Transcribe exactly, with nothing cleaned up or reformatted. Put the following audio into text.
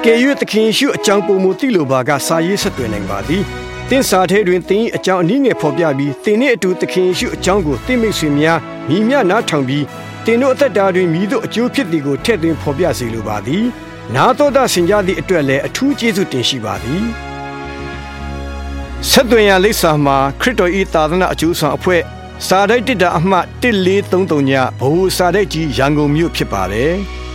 ကယ်၍သခင်ယေရှုအကြောင်းပုံမူသိလိုပါကစာရေးဆက်သွယ်နိုင်ပါသည်တင်းစာထဲတွင်တင်းအကြောင်းအနည်းငယ်ဖော်ပြပြီးတင်းနှင့်အတူသခင်ယေရှုအကြောင်းကိုတင်းမိတ်ဆွေများမိမြနားထောင်ပြီးတင်းတို့အသက်တာတွင်မိတို့အကျိုးဖြစ်သည်ကိုထည့်သွင်းဖော်ပြစေလိုပါသည်နာတော်တာဆင်ကြသည့်အတွက်လည်းအထူးကျေးဇူးတင်ရှိပါသည်ဆက်သွယ်ရန်လိပ်စာမှာခရစ်တော်၏သာသနာအကျိုးဆောင်အဖွဲ့စာတိုက်တစ်တာအမှတ်တစ်လေးသုံးသုံးညဘဝစာတိုက်ကြီးရန်ကုန်မြို့ဖြစ်ပါတယ်